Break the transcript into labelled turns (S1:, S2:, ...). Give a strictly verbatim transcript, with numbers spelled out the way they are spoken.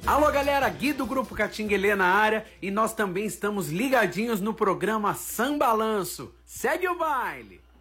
S1: Alô galera, Gui do Grupo Catinguelê na área e nós também estamos ligadinhos no programa Sambalanço. Segue o baile!